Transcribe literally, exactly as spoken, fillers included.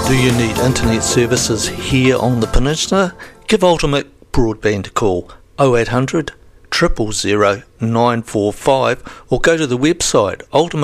Do you need internet services here on the peninsula? Give Ultimate Broadband a call oh eight hundred, zero zero zero, nine four five or go to the website ultimate